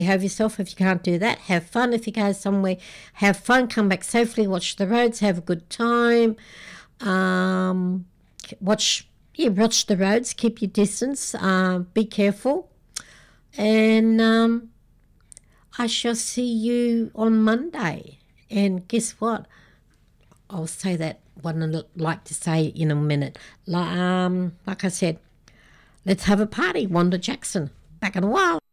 Have yourself. If you can't do that, have fun. If you go somewhere, have fun. Come back safely. Watch the roads. Have a good time. Watch the roads. Keep your distance. Be careful. And I shall see you on Monday. And guess what? I'll say that one I'd like to say in a minute. Like I said, let's have a party. Wanda Jackson. Back in a while.